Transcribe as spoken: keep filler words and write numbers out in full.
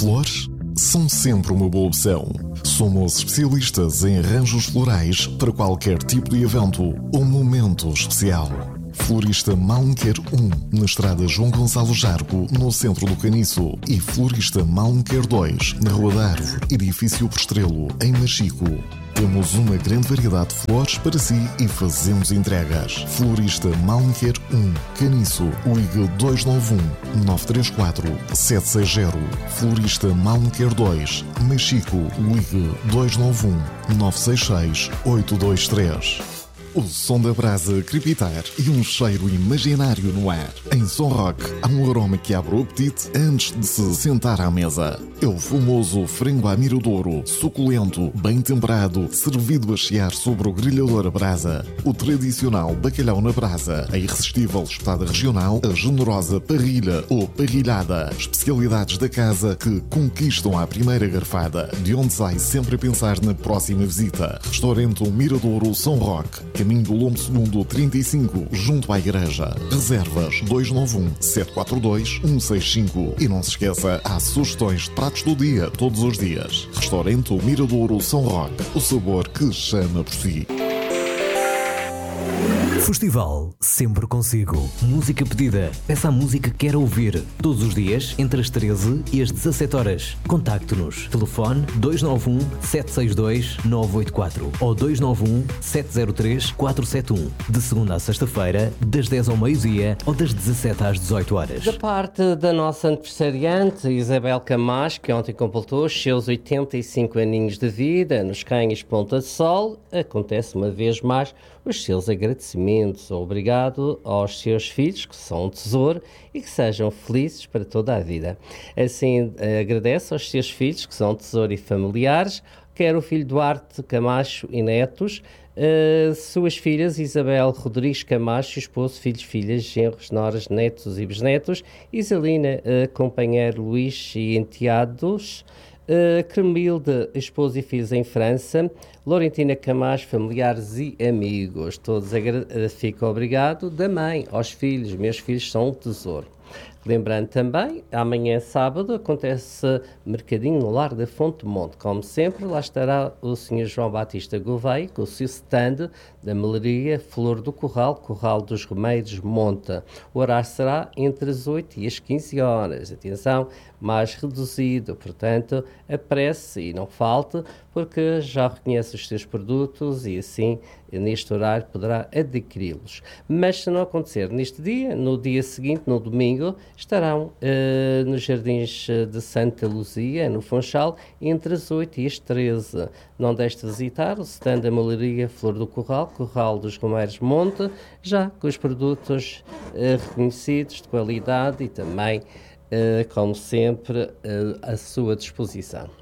Flores são sempre uma boa opção. Somos especialistas em arranjos florais para qualquer tipo de evento ou momento especial. Florista Malmequer um, na estrada João Gonçalo Jargo, no centro do Caniço. E Florista Malmequer dois, na Rua da Árvore, edifício Postrelo, em Machico. Temos uma grande variedade de flores para si e fazemos entregas. Florista Malmequer um, Caniço, ligue dois nove um, nove três quatro, sete seis zero. Florista Malmequer dois, Machico, ligue dois nove um, nove seis seis, oito dois três. O som da brasa crepitar e um cheiro imaginário no ar. Em Som Rock há um aroma que abre o apetite antes de se sentar à mesa. É o famoso frango à miradouro, suculento, bem temperado, servido a chiar sobre o grelhador a brasa. O tradicional bacalhau na brasa, a irresistível espetada regional, a generosa parrilha ou parrilhada. Especialidades da casa que conquistam à primeira garfada, de onde sai sempre a pensar na próxima visita. Restaurante Miradouro Som Rock, caminho do Lombo Segundo trinta e cinco, junto à igreja. Reservas dois nove um, sete quatro dois, um seis cinco. E não se esqueça, há sugestões de pratos do dia, todos os dias. Restaurante Miradouro Som Rock, o sabor que chama por si. Festival sempre consigo. Música pedida. Peça a música que quer ouvir. Todos os dias, entre as treze e as dezassete horas. Contacte-nos. Telefone dois nove um, sete seis dois, nove oito quatro ou dois nove um, sete zero três, quatro sete um. De segunda a sexta-feira, das dez ao meio-dia ou das dezassete às dezoito horas. Da parte da nossa aniversariante, Isabel Camacho, que ontem completou os seus oitenta e cinco aninhos de vida, nos Canhos Ponta de Sol, acontece uma vez mais os seus agradecimentos. Obrigado aos seus filhos, que são um tesouro, e que sejam felizes para toda a vida. Assim, agradece aos seus filhos, que são tesouro e familiares, quer o filho Duarte Camacho e netos, uh, suas filhas Isabel Rodrigues Camacho, esposo, filhos, filhas, genros, noras, netos e bisnetos, Isalina, uh, companheiro Luís e enteados, Uh, Cremilde, esposo e filhos em França, Laurentina Camacho, familiares e amigos, todos agra- fico obrigado. Da mãe aos filhos, meus filhos são um tesouro. Lembrando também, amanhã sábado acontece mercadinho no Lar da Fonte Monte. Como sempre, lá estará o senhor João Batista Gouveia com o seu stand da melaria Flor do Corral, Corral dos Remeiros Monta. O horário será entre as oito e as quinze horas. Atenção, mais reduzido, portanto, apresse e não falte, porque já reconhece os seus produtos e assim, neste horário, poderá adquiri-los. Mas se não acontecer neste dia, no dia seguinte, no domingo, estarão uh, nos Jardins de Santa Luzia, no Funchal, entre as oito e as treze. Não deixe de visitar o stand da melaria Flor do Corral, Corral dos Remeiros Monte, já com os produtos uh, reconhecidos de qualidade e também, uh, como sempre, uh, à sua disposição.